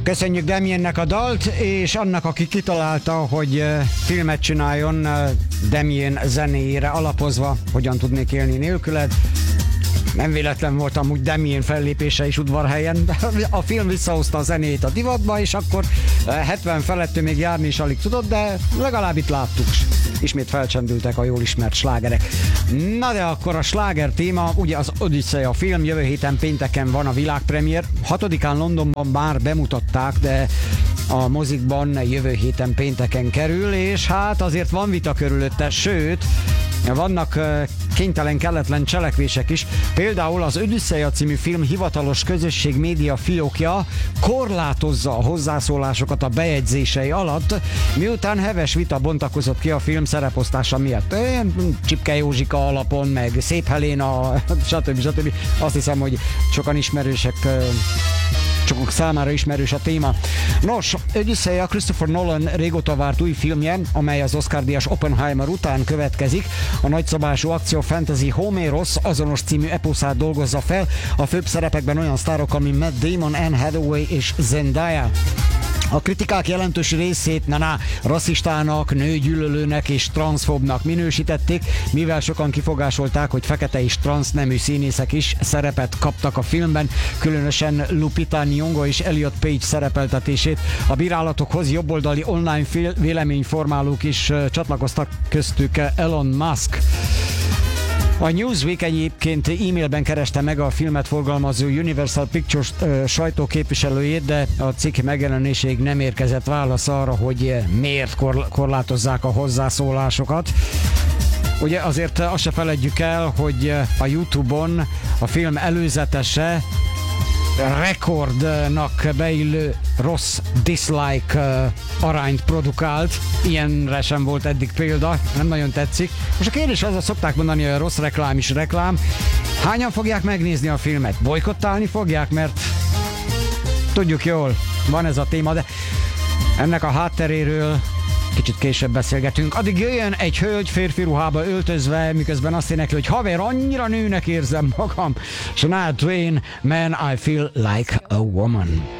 Köszönjük Damiennek a dalt, és annak, aki kitalálta, hogy filmet csináljon Damien zenéjére alapozva, hogyan tudnék élni nélküled. Nem véletlen volt amúgy Damien fellépése is Udvarhelyen, a film visszahozta a zenét a divatba, és akkor 70 felettől még járni is alig tudott, de legalább itt láttuk. Ismét felcsendültek a jól ismert slágerek. Na de akkor a sláger téma, ugye az Odüsszea film, jövő héten pénteken van a világpremiér. 6-án Londonban már bemutatták, de a mozikban jövő héten pénteken kerül, és hát azért van vita körülötte, sőt, vannak kénytelen, kelletlen cselekvések is. Például az Odüsszea című film hivatalos közösség média fiókja korlátozza a hozzászólásokat a bejegyzései alatt, miután heves vita bontakozott ki a film szereposztása miatt. Csipke Józsika alapon, meg Szép Helena, stb. Azt hiszem, hogy sokan ismerősek, sokak számára ismerős a téma. Nos, Odüsszea Christopher Nolan régóta várt új filmje, amely az Oscar-díjas Oppenheimer után következik. A nagyszabású akció fantasy Homérosz azonos című eposzát dolgozza fel, a főbb szerepekben olyan sztárok, mint Matt Damon, Anne Hathaway és Zendaya. A kritikák jelentős részét rasszistának, nőgyűlölőnek és transzfóbnak minősítették, mivel sokan kifogásolták, hogy fekete és transznemű színészek is szerepet kaptak a filmben, különösen Lupita Nyong'o és Elliot Page szerepeltetését. A bírálatokhoz jobboldali online véleményformálók is csatlakoztak, köztük Elon Musk. A Newsweek egyébként e-mailben kereste meg a filmet forgalmazó Universal Pictures sajtóképviselőjét, de a cikk megjelenéséig nem érkezett válasz arra, hogy miért korlátozzák a hozzászólásokat. Ugye azért azt se feledjük el, hogy a YouTube-on a film előzetese rekordnak beillő rossz dislike arányt produkált. Ilyenre sem volt eddig példa, nem nagyon tetszik. Most a kérdés az, szokták mondani, hogy a rossz reklám is reklám. Hányan fogják megnézni a filmet? Bojkottálni fogják, mert tudjuk jól, van ez a téma, de ennek a hátteréről kicsit később beszélgetünk. Addig jöjjön egy hölgy férfi ruhába öltözve, miközben azt énekli, hogy haver, annyira nőnek érzem magam. Shania Twain, Man, I Feel Like a Woman.